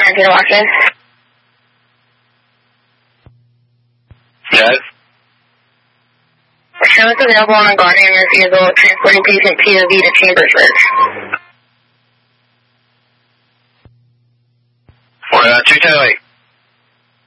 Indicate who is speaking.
Speaker 1: Peter Washington.
Speaker 2: Yes.
Speaker 1: Show us available on a guardian refusal transporting patient POV to Chambers Ridge.
Speaker 2: 210